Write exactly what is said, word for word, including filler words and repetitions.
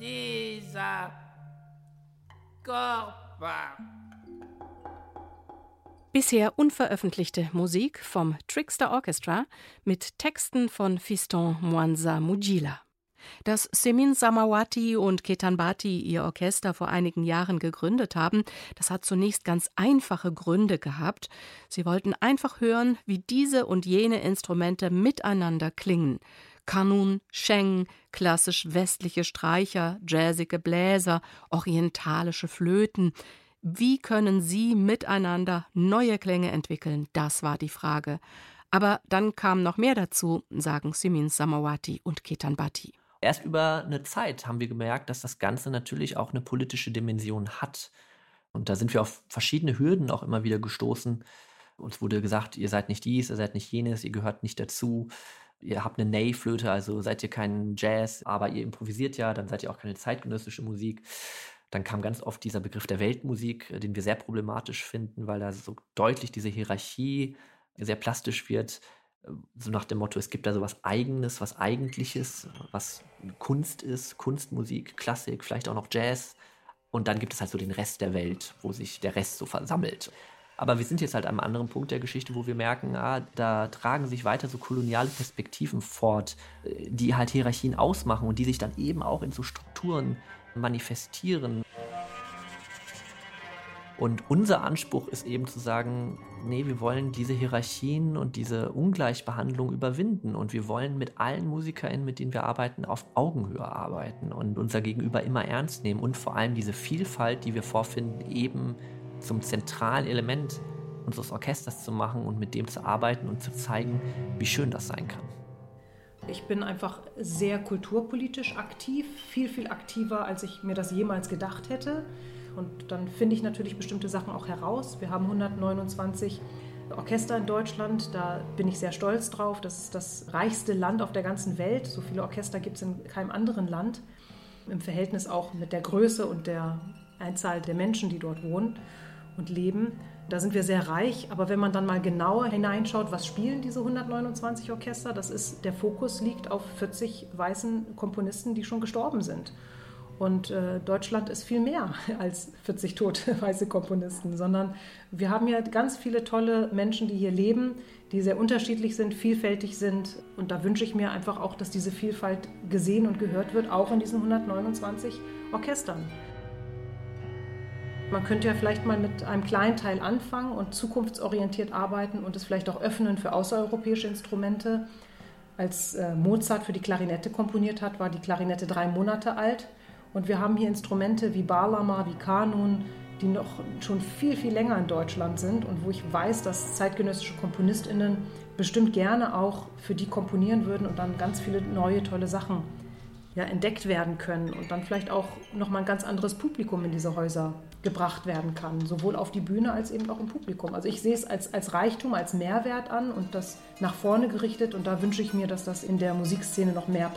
dieser Körper. Bisher unveröffentlichte Musik vom Trickster Orchestra mit Texten von Fiston Mwanza Mujila. Dass Semin Samawati und Ketan Bhatti ihr Orchester vor einigen Jahren gegründet haben, das hat zunächst ganz einfache Gründe gehabt. Sie wollten einfach hören, wie diese und jene Instrumente miteinander klingen. Kanun, Sheng, klassisch westliche Streicher, jazzige Bläser, orientalische Flöten. Wie können sie miteinander neue Klänge entwickeln? Das war die Frage. Aber dann kam noch mehr dazu, sagen Semin Samawati und Ketan Bhatti. Erst über eine Zeit haben wir gemerkt, dass das Ganze natürlich auch eine politische Dimension hat. Und da sind wir auf verschiedene Hürden auch immer wieder gestoßen. Uns wurde gesagt, ihr seid nicht dies, ihr seid nicht jenes, ihr gehört nicht dazu. Ihr habt eine Ney-Flöte, also seid ihr kein Jazz, aber ihr improvisiert ja, dann seid ihr auch keine zeitgenössische Musik. Dann kam ganz oft dieser Begriff der Weltmusik, den wir sehr problematisch finden, weil da so deutlich diese Hierarchie sehr plastisch wird. So nach dem Motto, es gibt da so was Eigenes, was Eigentliches, was Kunst ist, Kunstmusik, Klassik, vielleicht auch noch Jazz. Und dann gibt es halt so den Rest der Welt, wo sich der Rest so versammelt. Aber wir sind jetzt halt an einem anderen Punkt der Geschichte, wo wir merken, ah, da tragen sich weiter so koloniale Perspektiven fort, die halt Hierarchien ausmachen und die sich dann eben auch in so Strukturen manifestieren. Und unser Anspruch ist eben zu sagen, nee, wir wollen diese Hierarchien und diese Ungleichbehandlung überwinden und wir wollen mit allen MusikerInnen, mit denen wir arbeiten, auf Augenhöhe arbeiten und unser Gegenüber immer ernst nehmen und vor allem diese Vielfalt, die wir vorfinden, eben zum zentralen Element unseres Orchesters zu machen und mit dem zu arbeiten und zu zeigen, wie schön das sein kann. Ich bin einfach sehr kulturpolitisch aktiv, viel, viel aktiver, als ich mir das jemals gedacht hätte. Und dann finde ich natürlich bestimmte Sachen auch heraus. Wir haben hundertneunundzwanzig Orchester in Deutschland, da bin ich sehr stolz drauf. Das ist das reichste Land auf der ganzen Welt. So viele Orchester gibt es in keinem anderen Land. Im Verhältnis auch mit der Größe und der Anzahl der Menschen, die dort wohnen und leben. Da sind wir sehr reich, aber wenn man dann mal genauer hineinschaut, was spielen diese hundertneunundzwanzig Orchester, das ist, der Fokus liegt auf vierzig weißen Komponisten, die schon gestorben sind. Und äh, Deutschland ist viel mehr als vierzig tote weiße Komponisten, sondern wir haben ja ganz viele tolle Menschen, die hier leben, die sehr unterschiedlich sind, vielfältig sind. Und da wünsche ich mir einfach auch, dass diese Vielfalt gesehen und gehört wird, auch in diesen hundertneunundzwanzig Orchestern. Man könnte ja vielleicht mal mit einem kleinen Teil anfangen und zukunftsorientiert arbeiten und es vielleicht auch öffnen für außereuropäische Instrumente. Als äh, Mozart für die Klarinette komponiert hat, war die Klarinette drei Monate alt. Und wir haben hier Instrumente wie Bağlama, wie Kanun, die noch schon viel, viel länger in Deutschland sind und wo ich weiß, dass zeitgenössische KomponistInnen bestimmt gerne auch für die komponieren würden und dann ganz viele neue, tolle Sachen ja, entdeckt werden können und dann vielleicht auch nochmal ein ganz anderes Publikum in diese Häuser gebracht werden kann, sowohl auf die Bühne als eben auch im Publikum. Also ich sehe es als, als Reichtum, als Mehrwert an und das nach vorne gerichtet und da wünsche ich mir, dass das in der Musikszene noch mehr